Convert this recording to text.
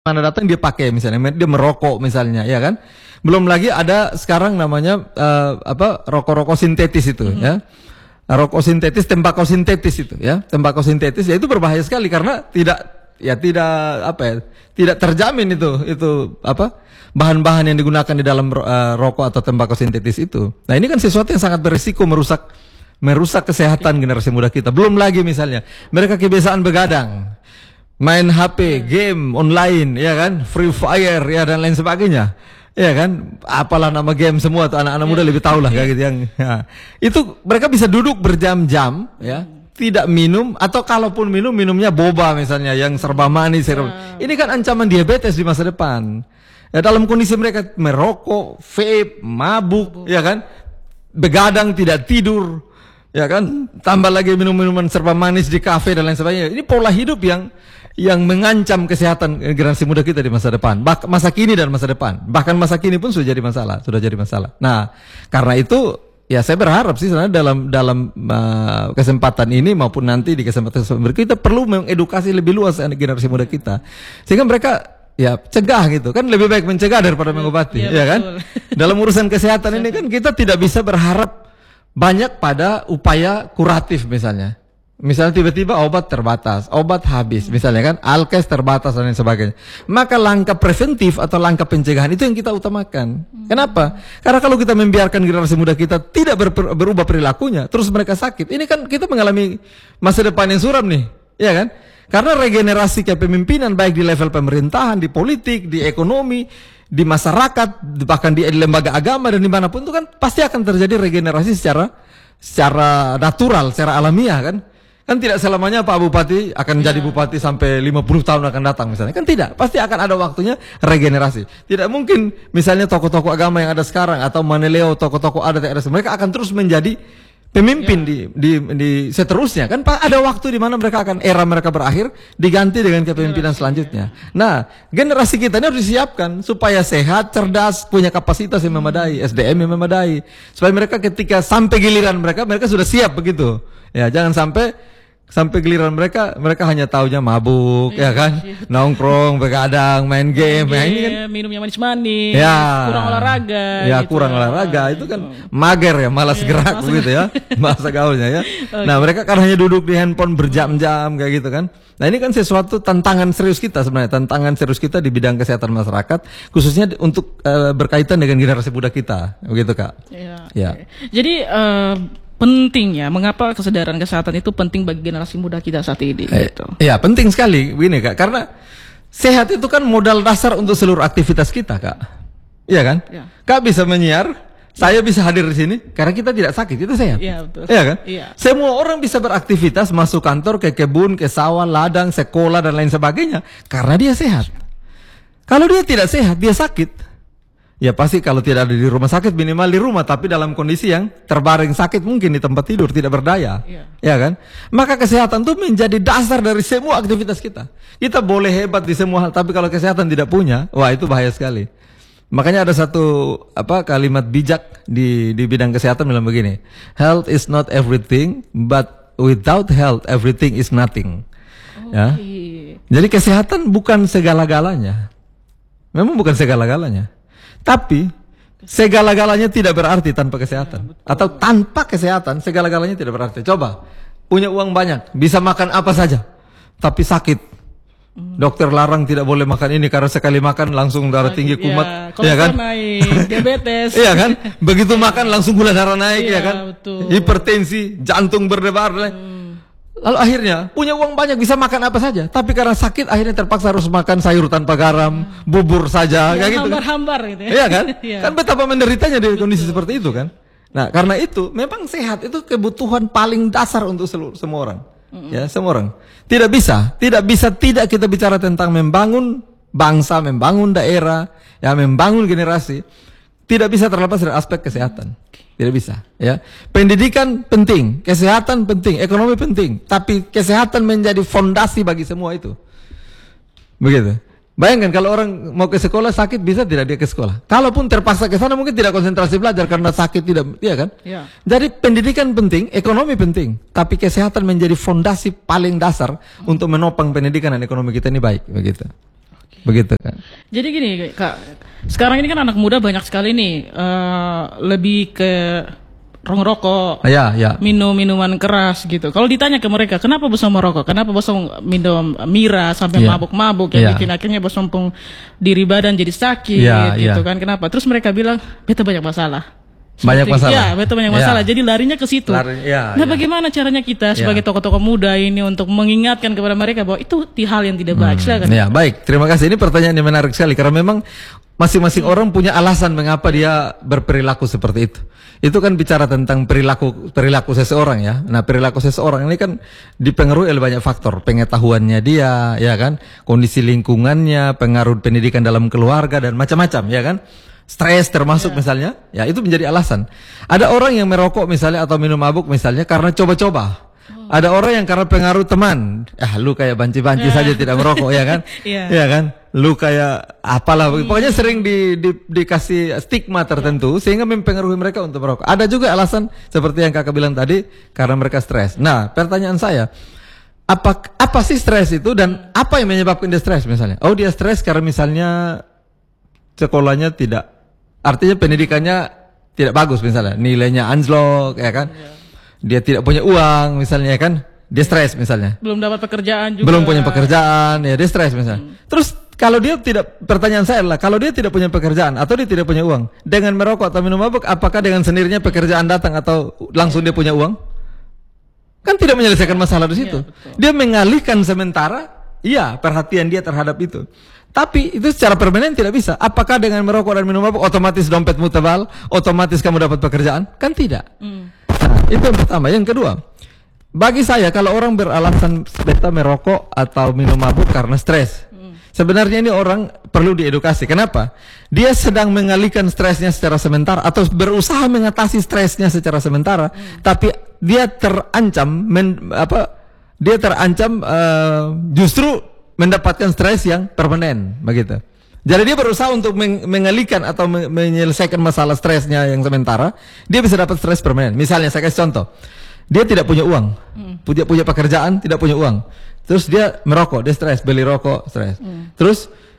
mana datang dia pakai misalnya, dia merokok misalnya, ya kan? Belum lagi ada sekarang namanya rokok-rokok sintetis itu, ya. Rokok sintetis, tembakau sintetis itu, ya. Tembakau sintetis ya itu berbahaya sekali karena tidak terjamin itu bahan-bahan yang digunakan di dalam rokok atau tembakau sintetis itu. Nah, ini kan sesuatu yang sangat berisiko merusak kesehatan generasi muda kita. Belum lagi misalnya mereka kebiasaan begadang, main HP, game online, ya kan, Free Fire, ya dan lain sebagainya, ya kan, apalah nama game semua tuh anak-anak muda lebih tahu lah kayak gitu yang, ya. Itu mereka bisa duduk berjam-jam, ya, tidak minum atau kalaupun minumnya boba misalnya yang serba manis, ini kan ancaman diabetes di masa depan. Ya, dalam kondisi mereka merokok, vape, mabuk, ya kan, begadang, tidak tidur, ya kan, tambah lagi minum-minuman serba manis di kafe dan lain sebagainya. Ini pola hidup yang mengancam kesehatan generasi muda kita di masa depan, masa kini dan masa depan. Bahkan masa kini pun sudah jadi masalah. Nah, karena itu ya saya berharap sih sebenarnya dalam kesempatan ini maupun nanti di kesempatan berikutnya kita perlu mengedukasi lebih luas generasi muda kita sehingga mereka ya cegah gitu kan, lebih baik mencegah daripada mengobati, ya kan? Dalam urusan kesehatan ini kan kita tidak bisa berharap banyak pada upaya kuratif misalnya. Misalnya tiba-tiba obat terbatas, obat habis, misalnya kan, alkes terbatas dan lain sebagainya. Maka langkah preventif atau langkah pencegahan itu yang kita utamakan. Kenapa? Karena kalau kita membiarkan generasi muda kita tidak berubah perilakunya, terus mereka sakit, ini kan kita mengalami masa depan yang suram nih, ya kan? Karena regenerasi kepemimpinan baik di level pemerintahan, di politik, di ekonomi, di masyarakat, bahkan di lembaga agama dan dimanapun itu kan pasti akan terjadi regenerasi secara natural, secara alamiah kan. Kan tidak selamanya Pak Bupati akan jadi bupati sampai 50 tahun akan datang misalnya. Kan tidak, pasti akan ada waktunya regenerasi. Tidak mungkin misalnya tokoh-tokoh agama yang ada sekarang atau maneleo tokoh-tokoh adat yang ada, mereka akan terus menjadi pemimpin di seterusnya. Kan ada waktu di mana era mereka berakhir diganti dengan kepemimpinan selanjutnya. Nah, generasi kita ini harus disiapkan supaya sehat, cerdas, punya kapasitas yang memadai, SDM yang memadai. Supaya mereka ketika sampai giliran mereka sudah siap begitu. Ya, jangan sampai giliran mereka hanya taunya mabuk, ya kan, nongkrong, begadang, main game, ini kan, minum yang manis-manis, kurang olahraga, kurang olahraga, itu kan mager ya, malas gerak begitu ya, bahasa gaulnya ya. Nah, mereka kan hanya duduk di handphone berjam-jam kayak gitu kan. Nah, ini kan sesuatu tantangan serius kita sebenarnya, tantangan serius kita di bidang kesehatan masyarakat, khususnya untuk berkaitan dengan generasi muda kita, begitu Kak. Ya. Jadi pentingnya, mengapa kesadaran kesehatan itu penting bagi generasi muda kita saat ini? Gitu. Ya, penting sekali, begini Kak, karena sehat itu kan modal dasar untuk seluruh aktivitas kita, Kak. Iya kan? Ya. Kak bisa menyiar, saya bisa hadir di sini karena kita tidak sakit, itu sehat. Iya, betul. Iya kan? Iya. Semua orang bisa beraktivitas, masuk kantor, ke kebun, ke sawah, ladang, sekolah dan lain sebagainya karena dia sehat. Kalau dia tidak sehat, dia sakit. Ya pasti kalau tidak ada di rumah sakit minimal di rumah, tapi dalam kondisi yang terbaring sakit mungkin di tempat tidur, tidak berdaya, ya kan? Maka kesehatan itu menjadi dasar dari semua aktivitas kita. Kita boleh hebat di semua hal, tapi kalau kesehatan tidak punya, wah itu bahaya sekali. Makanya ada satu kalimat bijak di bidang kesehatan bilang begini, health is not everything, but without health everything is nothing. Ya. Jadi kesehatan bukan segala-galanya, memang bukan segala-galanya. Tapi segala-galanya tidak berarti tanpa kesehatan. Atau tanpa kesehatan segala-galanya tidak berarti. Coba, punya uang banyak, bisa makan apa saja, tapi sakit. Dokter larang tidak boleh makan ini karena sekali makan langsung darah tinggi, kumat, ya kan? Naik, diabetes. Iya kan? Begitu makan langsung gula darah naik, ya kan? Betul. Hipertensi, jantung berdebar. Lalu akhirnya punya uang banyak, bisa makan apa saja, tapi karena sakit akhirnya terpaksa harus makan sayur tanpa garam, bubur saja, kayak gitu. Hambar-hambar gitu ya. Iya kan? Kan betapa menderitanya di kondisi seperti itu kan. Nah, karena itu memang sehat itu kebutuhan paling dasar untuk semua orang. Ya, semua orang. Tidak bisa tidak kita bicara tentang membangun bangsa, membangun daerah, ya membangun generasi. Tidak bisa terlepas dari aspek kesehatan. Tidak bisa, ya. Pendidikan penting, kesehatan penting, ekonomi penting, tapi kesehatan menjadi fondasi bagi semua itu. Begitu. Bayangkan kalau orang mau ke sekolah sakit, bisa tidak dia ke sekolah? Kalaupun terpaksa ke sana mungkin tidak konsentrasi belajar karena sakit, tidak, iya kan? Ya. Jadi pendidikan penting, ekonomi penting, tapi kesehatan menjadi fondasi paling dasar untuk menopang pendidikan dan ekonomi kita ini baik, begitu. begitu kan. Jadi gini Kak, sekarang ini kan anak muda banyak sekali nih lebih ke rokok, Ya, ya. minum minuman keras gitu. Kalau ditanya ke mereka, kenapa bosong merokok? Kenapa bosong minum miras sampai Iya. mabuk-mabuk yang Iya. bikin akhirnya bosong diri badan jadi sakit Iya, gitu iya. kan? Kenapa? Terus mereka bilang, beta banyak masalah. Banyak masalah. Ya, beta banyak Iya. masalah. Jadi larinya ke situ. Ya, Nah, bagaimana caranya kita sebagai tokoh-tokoh muda ini untuk mengingatkan kepada mereka bahwa itu hal yang tidak baik? Silakan. Ya, baik. Terima kasih. Ini pertanyaan yang menarik sekali karena memang masing-masing orang punya alasan mengapa dia berperilaku seperti itu. Itu kan bicara tentang perilaku seseorang ya. Nah, perilaku seseorang ini kan dipengaruhi oleh banyak faktor, pengetahuannya dia, ya kan, kondisi lingkungannya, pengaruh pendidikan dalam keluarga dan macam-macam, ya kan. Stres termasuk misalnya, ya itu menjadi alasan. Ada orang yang merokok misalnya atau minum mabuk misalnya karena coba-coba. Ada orang yang karena pengaruh teman, lu kayak banci-banci saja tidak merokok, ya kan? Iya. Ya kan? Lu kayak apalah, pokoknya sering dikasih stigma tertentu sehingga mempengaruhi mereka untuk merokok. Ada juga alasan seperti yang kakak bilang tadi karena mereka stres. Nah, pertanyaan saya, apa sih stres itu dan apa yang menyebabkan dia stres misalnya? Oh, dia stres karena misalnya sekolahnya tidak, artinya pendidikannya tidak bagus misalnya, nilainya anjlok, ya kan? Dia tidak punya uang misalnya, ya kan? Dia stres misalnya. Belum dapat pekerjaan juga. Belum punya pekerjaan, ya dia stres misalnya. Terus kalau dia tidak, pertanyaan saya adalah kalau dia tidak punya pekerjaan atau dia tidak punya uang, dengan merokok atau minum mabuk, apakah dengan sendirinya pekerjaan datang atau langsung dia punya uang? Kan tidak menyelesaikan masalah di situ. Dia mengalihkan sementara, iya, perhatian dia terhadap itu. Tapi itu secara permanen tidak bisa. Apakah dengan merokok dan minum mabuk otomatis dompetmu tebal, otomatis kamu dapat pekerjaan? Kan tidak. Nah, itu yang pertama. Yang kedua, bagi saya kalau orang beralasan beta merokok atau minum mabuk karena stres, sebenarnya ini orang perlu diedukasi. Kenapa? Dia sedang mengalihkan stresnya secara sementara atau berusaha mengatasi stresnya secara sementara, tapi dia terancam justru mendapatkan stres yang permanen, begitu. Jadi dia berusaha untuk mengalihkan atau menyelesaikan masalah stresnya yang sementara, dia bisa dapat stres permanen. Misalnya saya kasih contoh, dia tidak punya uang, punya pekerjaan, tidak punya uang, terus dia merokok, dia stres, beli rokok, stres. Terus